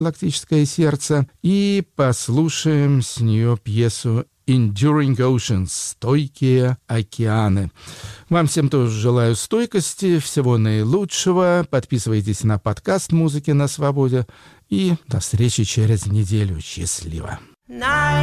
«Галактическое сердце» и послушаем с нее пьесу «Enduring Oceans» — «Стойкие океаны». Вам всем тоже желаю стойкости, всего наилучшего. Подписывайтесь на подкаст «Музыки на свободе». И до встречи через неделю. Счастливо!